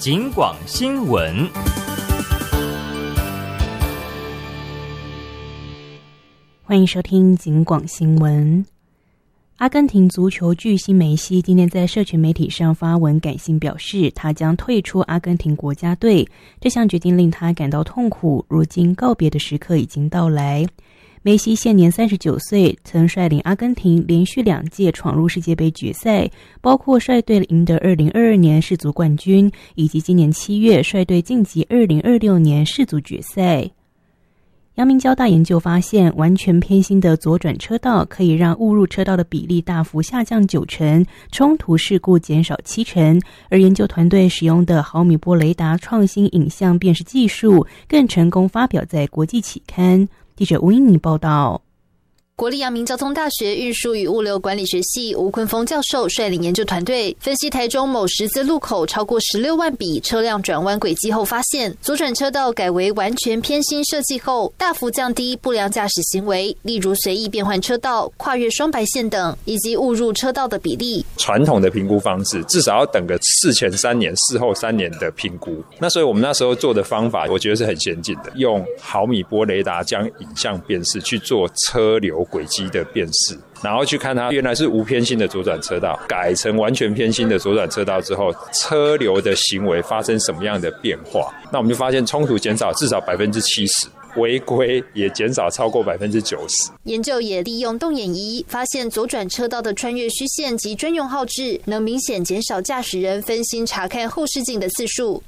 警广新闻。 欢迎收听警广新闻。阿根廷足球巨星梅西今天在社群媒体上发文感性表示，他将退出阿根廷国家队，这项决定令他感到痛苦，如今告别的时刻已经到来。梅西现年39岁，曾率领阿根廷连续2届闯入世界杯决赛，包括率队赢得2022年世足冠军，以及今年7月率队晋级2026年世足决赛。阳明交大研究发现，完全偏心的左转车道可以让误入车道的比例大幅下降90%，冲突事故减少70%，而研究团队使用的毫米波雷达创新影像辨识技术更成功发表在国际期刊。记者吴英妮报道。 国立阳明交通大学运输与物流管理学系吴坤峰教授率领研究团队分析台中某十字路口超过16万笔车辆转弯轨迹后，发现左转车道改为完全偏心设计后，大幅降低不良驾驶行为，例如随意变换车道、跨越双白线等，以及误入车道的比例。 传统的评估方式至少要等个事前3年、事后3年的评估。那所以我们那时候做的方法，我觉得是很先进的，用毫米波雷达将影像辨识去做车流轨迹的辨识，然后去看它原来是无偏心的左转车道，改成完全偏心的左转车道之后，车流的行为发生什么样的变化。那我们就发现冲突减少至少70%，违规也减少超过90%。 研究也利用动眼仪发现，左转车道的穿越虚线及专用号志能明显减少驾驶人分心查看后视镜的次数。